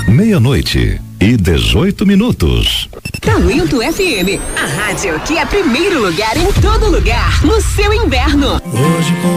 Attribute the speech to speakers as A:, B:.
A: meia-noite e 18 minutos.
B: Talento FM, a rádio que é primeiro lugar em todo lugar, no seu inverno.
C: Hoje com